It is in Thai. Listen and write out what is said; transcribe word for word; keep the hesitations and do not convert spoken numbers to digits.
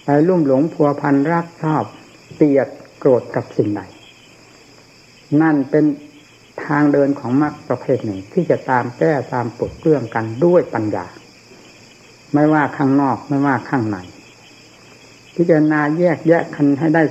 ไปลุ่มหลงพัวพันรักชอบเกลียดโกรธกับสิ่งใดนั่นเป็นทางเดินของมรรคประเภทหนึ่งที่จะตามแก้ตามปลดเปลื้องกันด้วยปัญญาไม่ว่าข้างนอกไม่ว่าข้างในพิจารณาแยกแยะกันให้ได้